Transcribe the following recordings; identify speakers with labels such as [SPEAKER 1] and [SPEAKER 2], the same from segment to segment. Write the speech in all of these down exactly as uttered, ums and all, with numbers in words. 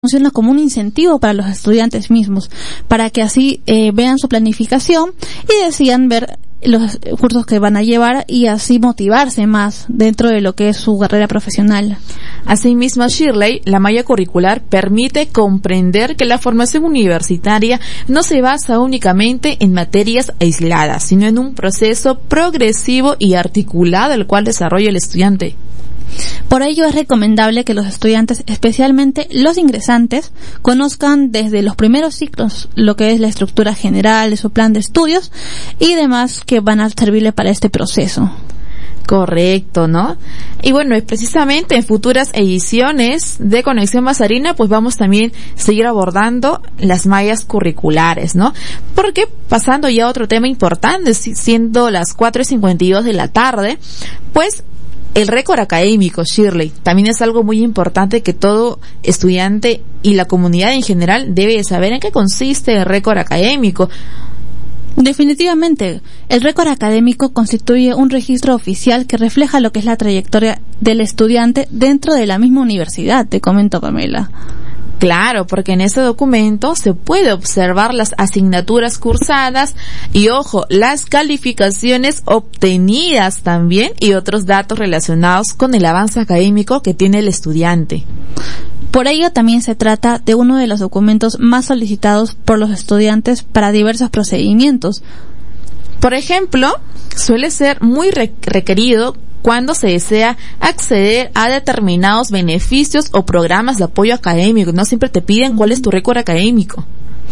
[SPEAKER 1] funciona como un incentivo para los estudiantes mismos, para que así eh, vean su planificación y decidan ver los cursos que van a llevar y así motivarse más dentro de lo que es su carrera profesional.
[SPEAKER 2] Asimismo, Shirley, la malla curricular permite comprender que la formación universitaria no se basa únicamente en materias aisladas, sino en un proceso progresivo y articulado el cual desarrolla el estudiante.
[SPEAKER 1] Por ello es recomendable que los estudiantes, especialmente los ingresantes, conozcan desde los primeros ciclos lo que es la estructura general de su plan de estudios y demás que van a servirle para este proceso.
[SPEAKER 2] Correcto, ¿no? Y bueno, y precisamente en futuras ediciones de Conexión Basarina, pues vamos también a seguir abordando las mallas curriculares, ¿no? Porque pasando ya a otro tema importante, siendo las cuatro y cincuenta y dos de la tarde, pues el récord académico, Shirley, también es algo muy importante que todo estudiante y la comunidad en general debe saber en qué consiste el récord académico.
[SPEAKER 1] Definitivamente, el récord académico constituye un registro oficial que refleja lo que es la trayectoria del estudiante dentro de la misma universidad, te comento, Pamela.
[SPEAKER 2] Claro, porque en ese documento se puede observar las asignaturas cursadas y, ojo, las calificaciones obtenidas también y otros datos relacionados con el avance académico que tiene el estudiante.
[SPEAKER 1] Por ello también se trata de uno de los documentos más solicitados por los estudiantes para diversos procedimientos.
[SPEAKER 2] Por ejemplo, suele ser muy re- requerido cuando se desea acceder a determinados beneficios o programas de apoyo académico. No siempre te piden cuál es tu récord académico.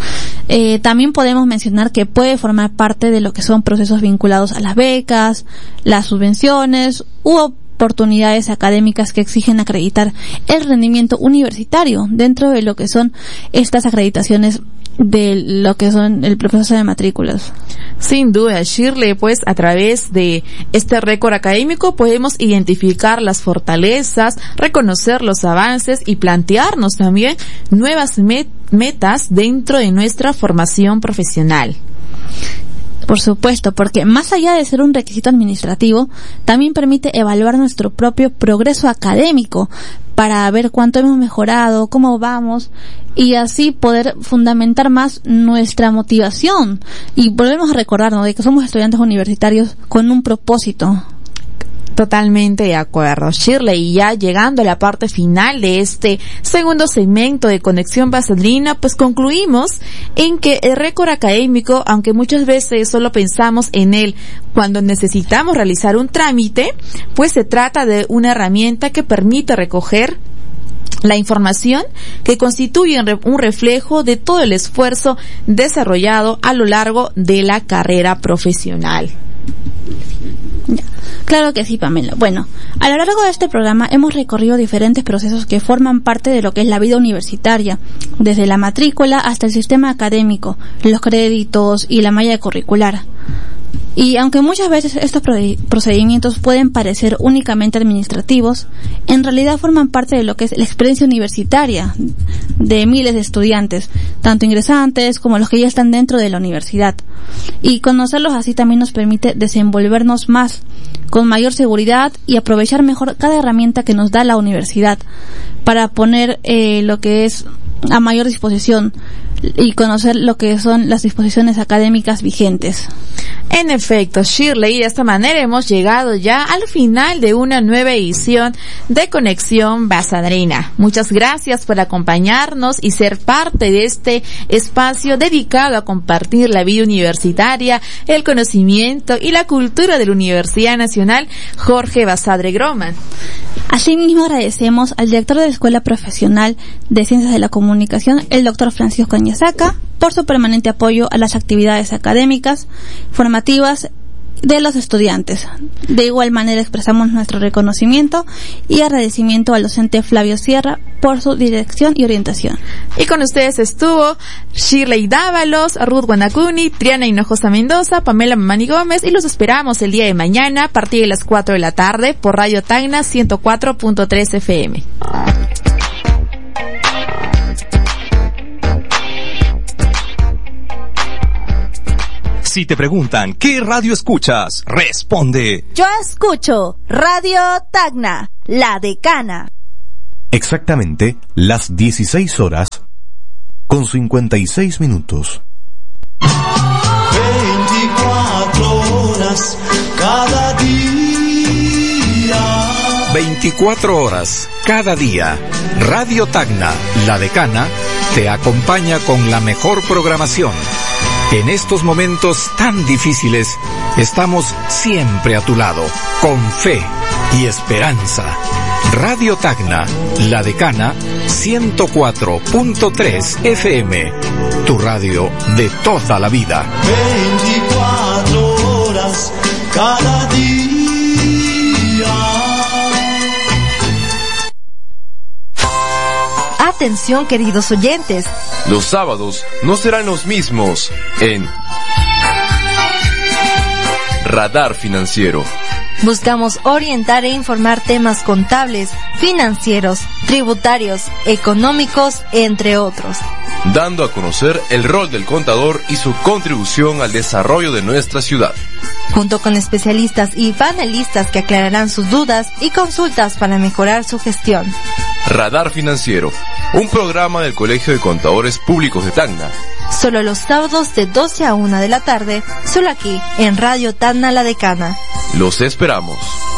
[SPEAKER 1] Eh, también podemos mencionar que puede formar parte de lo que son procesos vinculados a las becas, las subvenciones u oportunidades académicas que exigen acreditar el rendimiento universitario dentro de lo que son estas acreditaciones de lo que son el proceso de matrículas.
[SPEAKER 2] Sin duda, Shirley, pues a través de este récord académico podemos identificar las fortalezas, reconocer los avances y plantearnos también nuevas met- metas dentro de nuestra formación profesional.
[SPEAKER 1] Por supuesto, porque más allá de ser un requisito administrativo, también permite evaluar nuestro propio progreso académico para ver cuánto hemos mejorado, cómo vamos y así poder fundamentar más nuestra motivación. Y volvemos a recordarnos de que somos estudiantes universitarios con un propósito.
[SPEAKER 2] Totalmente de acuerdo, Shirley, y ya llegando a la parte final de este segundo segmento de Conexión Basarina, pues concluimos en que el récord académico, aunque muchas veces solo pensamos en él cuando necesitamos realizar un trámite, pues se trata de una herramienta que permite recoger la información que constituye un reflejo de todo el esfuerzo desarrollado a lo largo de la carrera profesional.
[SPEAKER 1] Ya. Claro que sí, Pamela. Bueno, a lo largo de este programa hemos recorrido diferentes procesos que forman parte de lo que es la vida universitaria, desde la matrícula hasta el sistema académico, los créditos y la malla curricular. Y aunque muchas veces estos procedimientos pueden parecer únicamente administrativos, en realidad forman parte de lo que es la experiencia universitaria de miles de estudiantes, tanto ingresantes como los que ya están dentro de la universidad. Y conocerlos así también nos permite desenvolvernos más, con mayor seguridad y aprovechar mejor cada herramienta que nos da la universidad para poner eh, lo que es a mayor disposición y conocer lo que son las disposiciones académicas vigentes.
[SPEAKER 2] En efecto, Shirley, de esta manera hemos llegado ya al final de una nueva edición de Conexión Basarina. Muchas gracias por acompañarnos y ser parte de este espacio dedicado a compartir la vida universitaria, el conocimiento y la cultura de la Universidad Nacional Jorge Basadre Groman.
[SPEAKER 1] Asimismo, agradecemos al director de la Escuela Profesional de Ciencias de la Comunicación, el doctor Francisco Añazaca, por su permanente apoyo a las actividades académicas, formativas de los estudiantes. De igual manera expresamos nuestro reconocimiento y agradecimiento al docente Flavio Sierra por su dirección y orientación.
[SPEAKER 2] Y con ustedes estuvo Shirley Dávalos, Ruth Guanacuni, Triana Hinojosa Mendoza, Pamela Mamani Gómez, y los esperamos el día de mañana a partir de las cuatro de la tarde por Radio Tacna ciento cuatro punto tres F M.
[SPEAKER 3] Si te preguntan ¿qué radio escuchas? Responde:
[SPEAKER 4] yo escucho Radio Tacna, la decana.
[SPEAKER 3] Exactamente las dieciséis horas con cincuenta y seis minutos.
[SPEAKER 4] veinticuatro horas cada día.
[SPEAKER 5] veinticuatro horas cada día. Radio Tacna, la decana, te acompaña con la mejor programación. En estos momentos tan difíciles, estamos siempre a tu lado, con fe y esperanza. Radio Tacna, la decana, ciento cuatro punto tres F M, tu radio de toda la vida.
[SPEAKER 4] veinticuatro horas cada día.
[SPEAKER 6] Atención, queridos oyentes.
[SPEAKER 7] Los sábados no serán los mismos en Radar Financiero.
[SPEAKER 6] Buscamos orientar e informar temas contables, financieros, tributarios, económicos, entre otros.
[SPEAKER 7] Dando a conocer el rol del contador y su contribución al desarrollo de nuestra ciudad.
[SPEAKER 6] Junto con especialistas y panelistas que aclararán sus dudas y consultas para mejorar su gestión.
[SPEAKER 7] Radar Financiero, un programa del Colegio de Contadores Públicos de Tacna.
[SPEAKER 6] Solo los sábados de doce a una de la tarde, solo aquí en Radio Tacna La Decana.
[SPEAKER 7] Los esperamos.